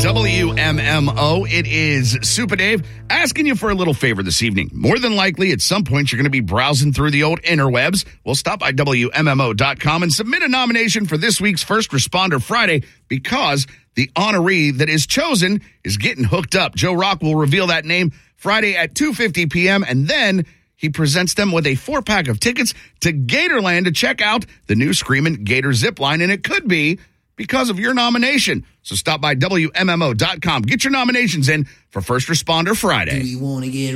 WMMO. It is Super Dave asking you for a little favor this evening. More than likely, at some point, you're going to be browsing through the old interwebs. Well, stop by WMMO.com and submit a nomination for this week's First Responder Friday because the honoree that is chosen is getting hooked up. Joe Rock will reveal that name Friday at 2:50 p.m. and then he presents them with a 4-pack of tickets to Gatorland to check out the new Screamin' Gator Zipline, and it could be because of your nomination. So stop by WMMO.com. Get your nominations in for First Responder Friday. Do you want to get